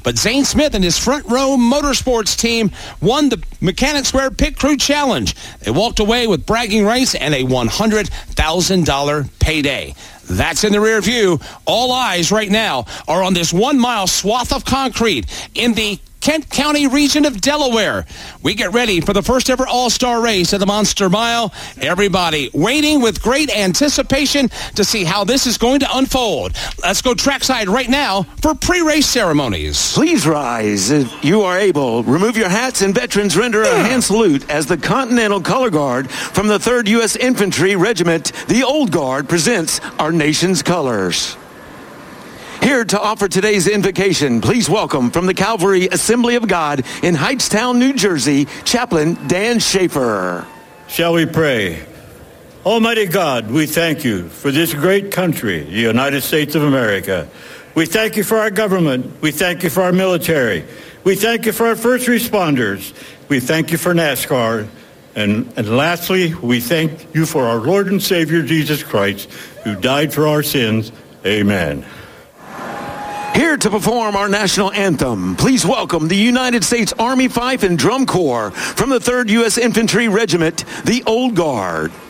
But Zane Smith and his Front Row Motorsports team won the Mechanic Square Pit Crew Challenge. They walked away with bragging rights and a $100,000 payday. That's in the rear view. All eyes right now are on this 1 mile swath of concrete in the Kent County region of Delaware. We get ready for the first ever all-star race at the Monster Mile. Everybody waiting with great anticipation to see how this is going to unfold. Let's go trackside right now for pre-race ceremonies. Please rise if you are able. Remove your hats and veterans render a hand salute as the Continental Color Guard from the 3rd U.S. Infantry Regiment, the Old Guard, presents our nation's colors. Here to offer today's invocation, please welcome from the Calvary Assembly of God in Hightstown, New Jersey, Chaplain Dan Schaefer. Shall we pray? Almighty God, we thank you for this great country, the United States of America. We thank you for our government. We thank you for our military. We thank you for our first responders. We thank you for NASCAR. And lastly, we thank you for our Lord and Savior, Jesus Christ, who died for our sins. Amen. Here to perform our national anthem, please welcome the United States Army Fife and Drum Corps from the 3rd U.S. Infantry Regiment, the Old Guard.